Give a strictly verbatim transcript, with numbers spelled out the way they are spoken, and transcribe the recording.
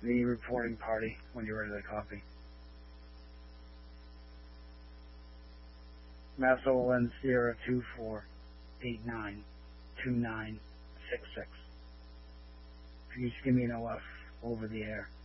the reporting party when you're ready to copy. Master will end Sierra two four eight nine two nine six six. If you just give me an O F over the air.